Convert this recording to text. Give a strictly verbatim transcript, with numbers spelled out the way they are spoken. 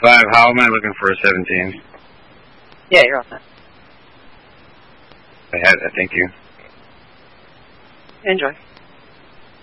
five, how am I looking for a seventeen? Yeah, you're all set. I had it, thank you. Enjoy.